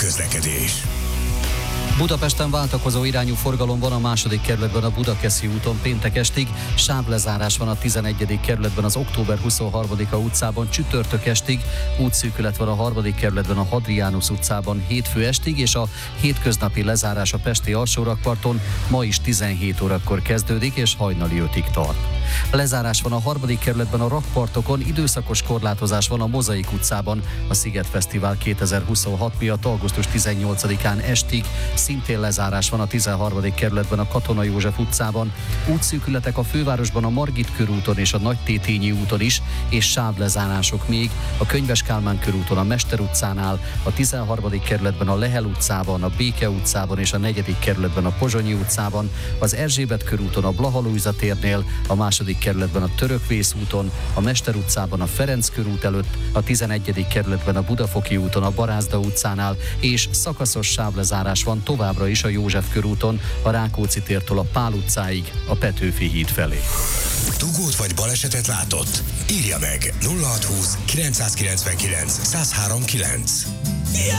közlekedés. Budapesten váltakozó irányú forgalom van a második kerületben a Budakeszi úton péntek estig, sávlezárás van a 11. kerületben az Október 23-a utcában csütörtök estig, útszűkület van a 3. kerületben a Hadrianus utcában hétfő estig, és a hétköznapi lezárás a pesti alsórakparton ma is 17 órakor kezdődik, és hajnali 5-ig tart. Lezárás van a 3. kerületben a rakpartokon, időszakos korlátozás van a Mozaik utcában, a Sziget Fesztivál 2026 miatt augusztus 18-án estig, szintén lezárás van a 13. kerületben a Katona József utcában, útszűkületek a fővárosban a Margit körúton és a Nagytétényi úton is, és sávlezárások még a Könyves Kálmán körúton a Mester utcánál, a 13. kerületben a Lehel utcában, a Béke utcában és a 4. kerületben a Pozsonyi utcában, az Erzsébet körúton a Blaha Lujza térnél, a 2. kerületben a Törökvész úton, a Mester utcában a Ferenc körút előtt, a 11. kerületben a Budafoki úton a Barázda utcánál, és szakaszos sávlezárás van továbbra is a József körúton, a Rákóczi tértől a Pál utcáig, a Petőfi híd felé. Dugót vagy balesetet látott? Írja meg 0620 999 1039.